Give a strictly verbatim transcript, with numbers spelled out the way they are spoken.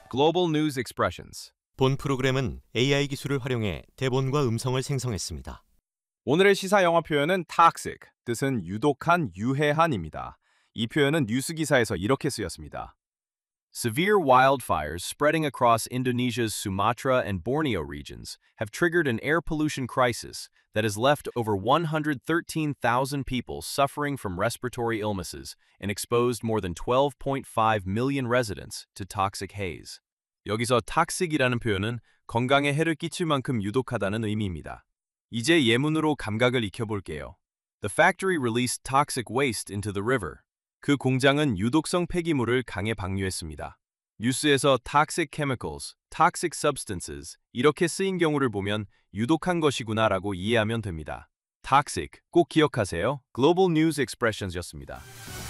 Global News Expressions. 본 프로그램은 에이아이 기술을 활용해 대본과 음성을 생성했습니다. 오늘의 시사 영어 표현은 toxic, 뜻은 유독한, 유해한입니다. 이 표현은 뉴스 기사에서 이렇게 쓰였습니다. Severe wildfires spreading across Indonesia's Sumatra and Borneo regions have triggered an air pollution crisis that has left over one hundred thirteen thousand people suffering from respiratory illnesses and exposed more than twelve point five million residents to toxic haze. 여기서 toxic이라는 표현은 건강에 해를 끼칠 만큼 유독하다는 의미입니다. 이제 예문으로 감각을 익혀볼게요. The factory released toxic waste into the river. 그 공장은 유독성 폐기물을 강에 방류했습니다. 뉴스에서 toxic chemicals, toxic substances 이렇게 쓰인 경우를 보면 유독한 것이구나 라고 이해하면 됩니다. toxic 꼭 기억하세요. Global News Expressions였습니다.